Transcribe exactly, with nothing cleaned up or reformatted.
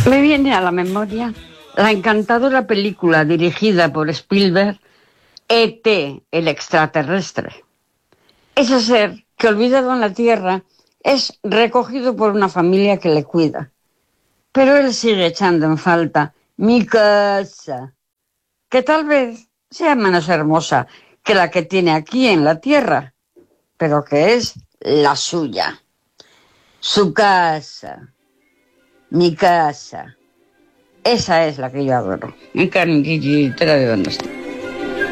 Me viene a la memoria la encantadora película dirigida por Spielberg, E T, el extraterrestre. Ese ser que, olvidado en la Tierra, es recogido por una familia que le cuida. Pero él sigue echando en falta mi casa, que tal vez sea menos hermosa que la que tiene aquí en la Tierra, pero que es la suya. Su casa, mi casa, esa es la que yo adoro. En carne, te la de dónde está.